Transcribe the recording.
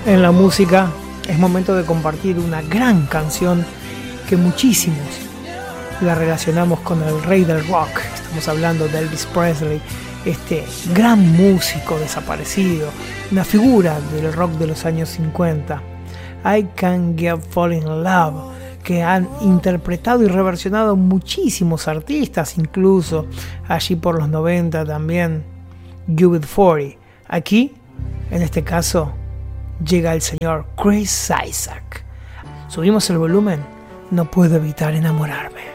En la música es momento de compartir una gran canción que muchísimos la relacionamos con el rey del rock. Estamos hablando de Elvis Presley, este gran músico desaparecido, una figura del rock de los años 50. I Can't Get Falling in Love, que han interpretado y reversionado muchísimos artistas, incluso allí por los 90 también, UB40. Aquí, en este caso, llega el señor Chris Isaak. Subimos el volumen, no puedo evitar enamorarme.